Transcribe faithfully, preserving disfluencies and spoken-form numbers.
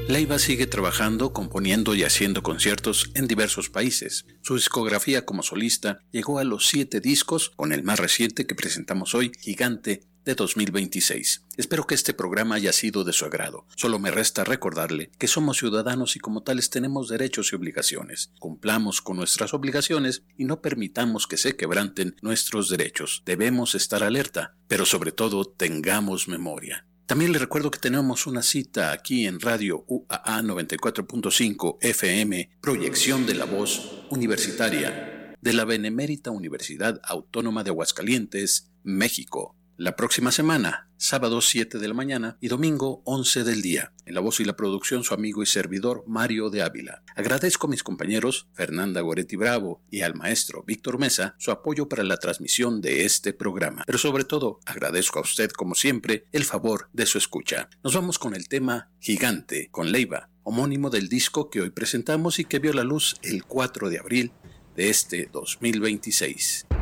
Leiva sigue trabajando, componiendo y haciendo conciertos en diversos países. Su discografía como solista llegó a los siete discos, con el más reciente que presentamos hoy, Gigante, de dos mil veintiséis. Espero que este programa haya sido de su agrado. Solo me resta recordarle que somos ciudadanos y como tales tenemos derechos y obligaciones. Cumplamos con nuestras obligaciones y no permitamos que se quebranten nuestros derechos. Debemos estar alerta, pero sobre todo tengamos memoria. También le recuerdo que tenemos una cita aquí en Radio U A A noventa y cuatro punto cinco F M, proyección de la voz universitaria de la Benemérita Universidad Autónoma de Aguascalientes, México. La próxima semana, sábado siete de la mañana y domingo once del día. En la voz y la producción, su amigo y servidor Mario de Ávila. Agradezco a mis compañeros Fernanda Goretti Bravo y al maestro Víctor Mesa su apoyo para la transmisión de este programa. Pero sobre todo, agradezco a usted, como siempre, el favor de su escucha. Nos vamos con el tema Gigante, con Leiva, homónimo del disco que hoy presentamos y que vio la luz el cuatro de abril de este dos mil veintiséis.